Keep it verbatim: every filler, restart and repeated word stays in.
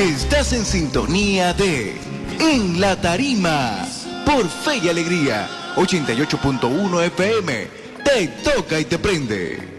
Estás en sintonía de En la Tarima por Fe y Alegría ochenta y ocho punto uno F M. Te toca y te prende.